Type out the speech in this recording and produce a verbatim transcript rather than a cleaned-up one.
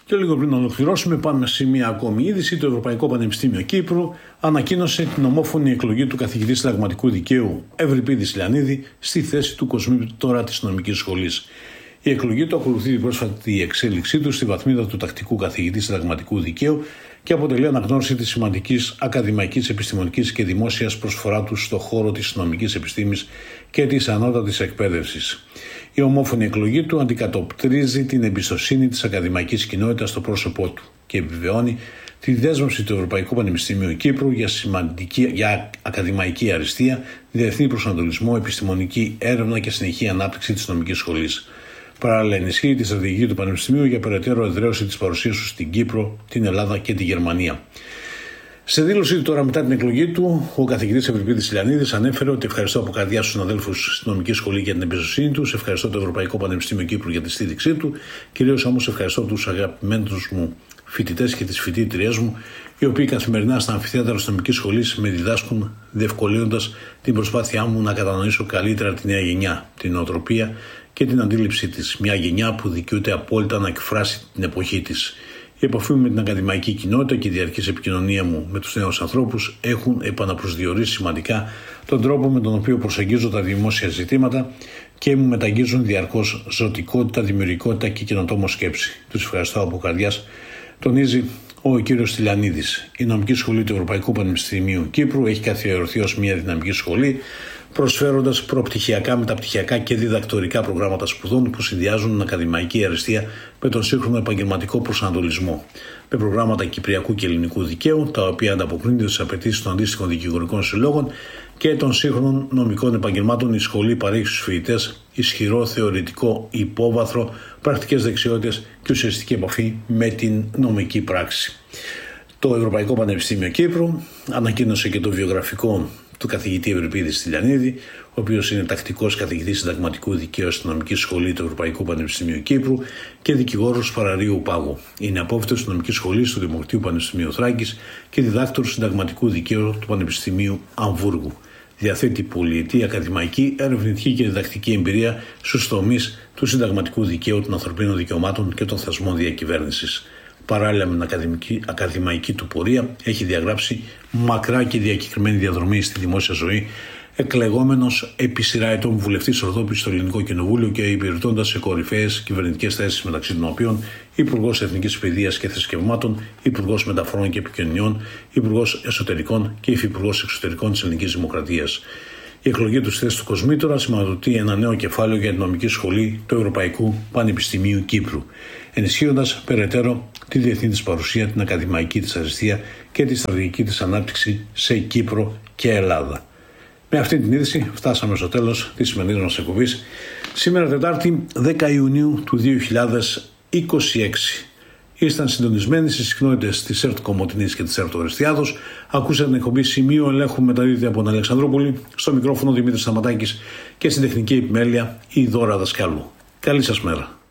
Και λίγο πριν να ολοκληρώσουμε, πάμε σε μια ακόμη είδηση. Το Ευρωπαϊκό Πανεπιστήμιο Κύπρου ανακοίνωσε την ομόφωνη εκλογή του καθηγητή συνταγματικού δικαίου Ευρυπίδη Στυλιανίδη στη θέση του Κοσμήτωρα της Νομικής Σχολής. Η εκλογή του ακολουθεί την πρόσφατη εξέλιξή του στη βαθμίδα του τακτικού καθηγητή συνταγματικού δικαίου και αποτελεί αναγνώριση της σημαντικής ακαδημαϊκής, επιστημονικής και δημόσιας προσφορά του στον χώρο της νομικής επιστήμης και της ανώτατης εκπαίδευσης. Η ομόφωνη εκλογή του αντικατοπτρίζει την εμπιστοσύνη της ακαδημαϊκής κοινότητας στο πρόσωπό του και επιβεβαιώνει τη δέσμευση του Ευρωπαϊκού Πανεπιστημίου Κύπρου για, σημαντική, για ακαδημαϊκή αριστεία, διεθνή προσανατολισμό, επιστημονική έρευνα και συνεχή ανάπτυξη της νομικής σχολής. Παράλληλα, ενισχύει τη στρατηγική του Πανεπιστημίου για περαιτέρω εδραίωση της παρουσίας του στην Κύπρο, την Ελλάδα και τη Γερμανία. Σε δήλωσή του τώρα μετά την εκλογή του, ο καθηγητής Ευρυπίδης Στυλιανίδης ανέφερε ότι ευχαριστώ από καρδιά στους συναδέλφους στη νομική σχολή για την εμπιστοσύνη τους, ευχαριστώ το Ευρωπαϊκό Πανεπιστήμιο Κύπρου για τη στήριξή του, κυρίως όμως ευχαριστώ τους αγαπημένους μου φοιτητές και τις φοιτήτριές μου, οι οποίοι καθημερινά στα αμφιθέατρα της νομικής σχολής με διδάσκουν, διευκολύνοντας την προσπάθειά μου να κατανοήσω καλύτερα τη νέα γενιά, την νοοτροπία και την αντίληψή της. Μια γενιά που δικαιούται απόλυτα να εκφράσει την εποχή της. Η επαφή μου με την ακαδημαϊκή κοινότητα και η διαρκής επικοινωνία μου με τους νέους ανθρώπους έχουν επαναπροσδιορίσει σημαντικά τον τρόπο με τον οποίο προσεγγίζω τα δημόσια ζητήματα και μου μεταγγίζουν διαρκώς ζωτικότητα, δημιουργικότητα και καινοτόμο σκέψη. Τους ευχαριστώ από καρδιάς, τονίζει ο κύριος Στυλιανίδης. Η νομική σχολή του Ευρωπαϊκού Πανεπιστημίου Κύπρου έχει καθιερωθεί ως μια δυναμική σχολή, προσφέροντας προπτυχιακά, μεταπτυχιακά και διδακτορικά προγράμματα σπουδών που συνδυάζουν την ακαδημαϊκή αριστεία με τον σύγχρονο επαγγελματικό προσανατολισμό. Με προγράμματα κυπριακού και ελληνικού δικαίου, τα οποία ανταποκρίνονται στις απαιτήσεις των αντίστοιχων δικηγορικών συλλόγων και των σύγχρονων νομικών επαγγελμάτων, η σχολή παρέχει στους φοιτητές ισχυρό θεωρητικό υπόβαθρο, πρακτικές δεξιότητες και ουσιαστική επαφή με την νομική πράξη. Το Ευρωπαϊκό Πανεπιστήμιο Κύπρου ανακοίνωσε και το βιογραφικό του καθηγητή Ευρυπίδη Στυλιανίδη, ο οποίος είναι τακτικός καθηγητής συνταγματικού δικαίου στην νομική σχολή του Ευρωπαϊκού Πανεπιστημίου Κύπρου και δικηγόρος Παραρίου Πάγου. Είναι απόφοιτος της νομικής σχολής του Δημοκρατίου Πανεπιστημίου Θράκης και διδάκτορος συνταγματικού δικαίου του Πανεπιστημίου Αμβούργου. Διαθέτει πολυετή ακαδημαϊκή, ερευνητική και διδακτική εμπειρία στους τομείς του συνταγματικού δικαίου, των ανθρωπίνων δικαιωμάτων και των θεσμών διακυβέρνησης. Παράλληλα με την ακαδημαϊκή, ακαδημαϊκή του πορεία, έχει διαγράψει μακρά και διακεκριμένη διαδρομή στη δημόσια ζωή, εκλεγόμενος επί σειρά ετών βουλευτής ορθόπης στο Ελληνικό Κοινοβούλιο και υπηρετώντας σε κορυφαίες κυβερνητικές θέσεις, μεταξύ των οποίων Υπουργός Εθνικής Παιδείας και Θρησκευμάτων, Υπουργός Μεταφορών και Επικοινωνιών, Υπουργός Εσωτερικών και Υφυπουργός Εξωτερικών της Ελληνικής Δημοκρατίας. Η εκλογή του στη θέση του Κοσμήτωρα σηματοδοτεί ένα νέο κεφάλαιο για την νομική σχολή του Ευρωπαϊκού Πανεπιστημίου Κύπρου, ενισχύοντας περαιτέρω τη διεθνή της παρουσία, την ακαδημαϊκή της αριστεία και τη στρατηγική της ανάπτυξη σε Κύπρο και Ελλάδα. Με αυτή την είδηση φτάσαμε στο τέλος της σημερινής μας εκπομπής. Σήμερα Τετάρτη δέκα Ιουνίου του δύο χιλιάδες είκοσι έξι. Ήσταν συντονισμένοι στις συχνότητες της ΕΡΤ Κομοτηνής και της ΕΡΤ Ορεστιάδος. Ακούσατε την εκπομπή Σημείο Ελέγχου, μεταδίδεται από την Αλεξανδρούπολη. Στο μικρόφωνο Δημήτρης Σταματάκης και στην τεχνική επιμέλεια η Δώρα Δασκάλου. Καλή σας μέρα.